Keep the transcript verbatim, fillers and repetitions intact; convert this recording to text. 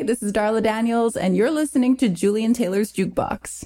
Hi, this is Darla Daniels, and you're listening to Julian Taylor's Jukebox.